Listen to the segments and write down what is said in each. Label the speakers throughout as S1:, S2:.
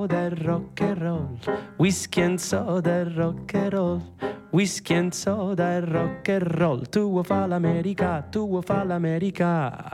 S1: del rock and roll, whisky and soda e rock and roll, whisky and soda e rock and roll. Tu vuoi fa l'America, tu vuoi fa l'America.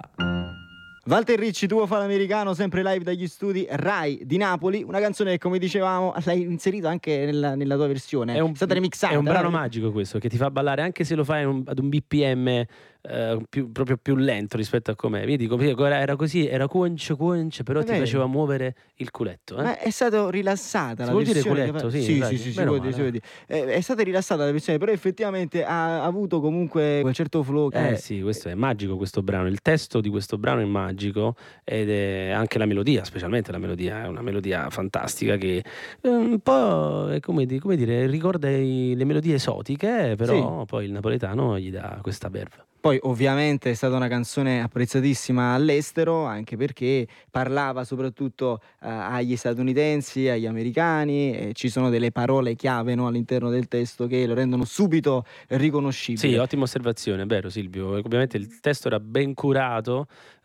S2: Walter Ricci, tuo fa l'americano, sempre live dagli studi Rai di Napoli. Una canzone che, come dicevamo, l'hai inserita anche nella tua versione. È stata remixata.
S1: È un brano magico questo, che ti fa ballare anche se lo fai ad un BPM proprio più lento rispetto a com'è. Vedi, era così, era quench, però ti faceva muovere il culetto.
S2: Ma è stato rilassata la
S1: vuol
S2: versione.
S1: Dire culetto, sì,
S2: si può dire. È stata rilassata la versione, però effettivamente ha avuto comunque quel certo flow.
S1: Sì, questo è magico, questo brano. Il testo di questo brano è magico ed è anche la melodia, specialmente la melodia, è una melodia fantastica che un po' è come dire, ricorda le melodie esotiche, però poi il napoletano gli dà questa verve.
S2: Poi ovviamente è stata una canzone apprezzatissima all'estero, anche perché parlava soprattutto agli statunitensi, agli americani, e ci sono delle parole chiave, no, all'interno del testo che lo rendono subito riconoscibile.
S1: Sì, ottima osservazione, è vero Silvio. Ovviamente il testo era ben curato,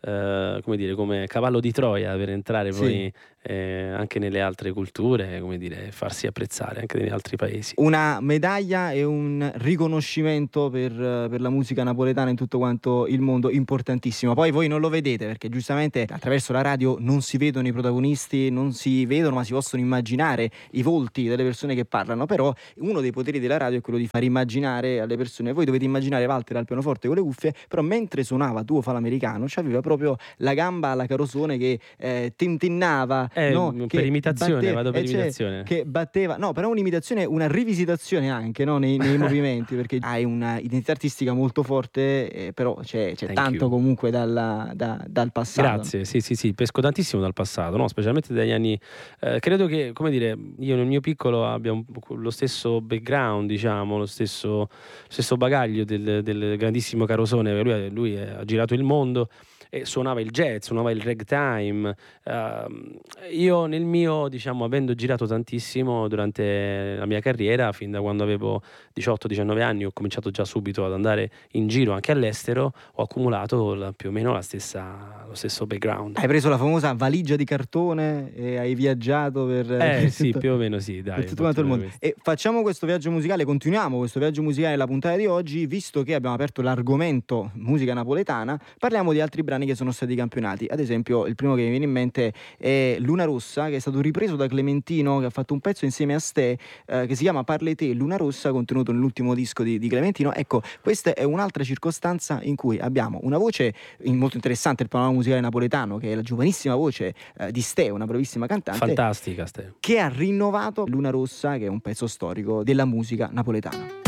S1: come dire, come cavallo di Troia per entrare poi anche nelle altre culture, come dire, farsi apprezzare anche negli altri paesi.
S2: Una medaglia e un riconoscimento per la musica napoletana in tutto quanto il mondo, importantissimo. Poi voi non lo vedete perché giustamente attraverso la radio non si vedono i protagonisti, non si vedono, ma si possono immaginare i volti delle persone che parlano. Però uno dei poteri della radio è quello di far immaginare alle persone. Voi dovete immaginare Walter al pianoforte con le cuffie, però mentre suonava Tuo fa l'americano c'aveva proprio la gamba alla carosone che tintinnava, no?
S1: Per imitazione, vado per imitazione.
S2: Che batteva, no, però un'imitazione, una rivisitazione anche, no? nei movimenti, perché hai una identità artistica molto forte, però c'è tanto comunque dal passato.
S1: Grazie, sì, pesco tantissimo dal passato, no? Specialmente dagli anni. Credo che, come dire, io nel mio piccolo abbia lo stesso background, diciamo, lo stesso bagaglio del grandissimo Carosone. Lui ha girato il mondo e suonava il jazz, suonava il ragtime. Io nel mio, diciamo, avendo girato tantissimo durante la mia carriera, fin da quando avevo 18-19 anni, ho cominciato già subito ad andare in giro anche all'estero, ho accumulato più o meno lo stesso background.
S2: Hai preso la famosa valigia di cartone e hai viaggiato per
S1: sì, più o meno sì, dai,
S2: per tutto quanto il mondo. E facciamo questo viaggio musicale, continuiamo questo viaggio musicale nella puntata di oggi, visto che abbiamo aperto l'argomento musica napoletana, parliamo di altri brani che sono stati campionati. Ad esempio, il primo che mi viene in mente è Luna Rossa, che è stato ripreso da Clementino, che ha fatto un pezzo insieme a Ste che si chiama Parle te Luna Rossa, contenuto nell'ultimo disco di Clementino. Ecco, questa è un'altra circostanza in cui abbiamo una voce molto interessante, il panorama musicale napoletano, che è la giovanissima voce di Ste, una bravissima cantante,
S1: fantastica Ste,
S2: che ha rinnovato Luna Rossa, che è un pezzo storico della musica napoletana.